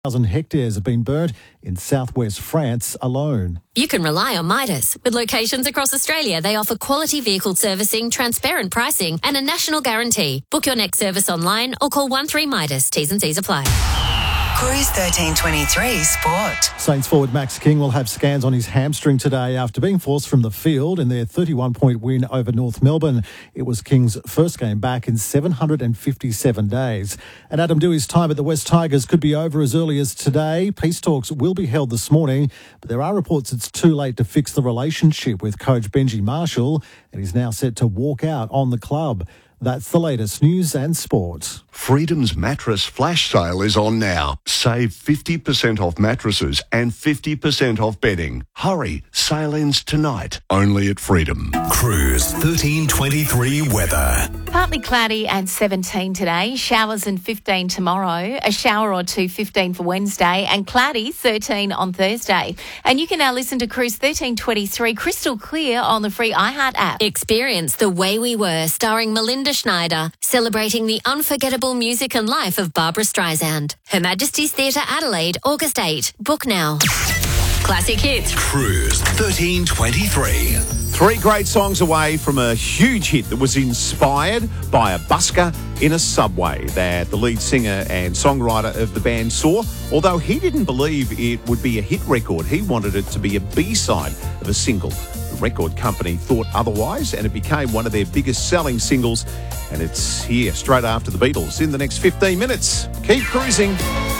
1,000 hectares have been burnt in southwest France alone. You can rely on Midas. With locations across Australia, they offer quality vehicle servicing, transparent pricing and a national guarantee. Book your next service online or call 13-MIDAS. T's and C's apply. Cruise 1323 Sport. Saints forward Max King will have scans on his hamstring today after being forced from the field in their 31-point win over North Melbourne. It was King's first game back in 757 days. And Adam Dewey's time at the West Tigers could be over as early as today. Peace talks will be held this morning, but there are reports it's too late to fix the relationship with coach Benji Marshall, and he's now set to walk out on the club. That's the latest news and sport. Freedom's mattress flash sale is on now. Save 50% off mattresses and 50% off bedding. Hurry, sale ends tonight. Only at Freedom. Cruise 1323 weather. Partly cloudy and 17 today. Showers and 15 tomorrow. A shower or two, 15 for Wednesday. And cloudy, 13 on Thursday. And you can now listen to Cruise 1323 crystal clear on the free iHeart app. Experience The Way We Were, starring Melinda Schneider, celebrating the unforgettable music and life of Barbara Streisand. Her Majesty's Theatre Adelaide, August 8. Book now. Classic hits. Cruise 1323. Three great songs away from a huge hit that was inspired by a busker in a subway that the lead singer and songwriter of the band saw. Although he didn't believe it would be a hit record, he wanted it to be a B-side of a single. The record company thought otherwise, and it became one of their biggest selling singles. And it's here straight after the Beatles in the next 15 minutes. Keep cruising.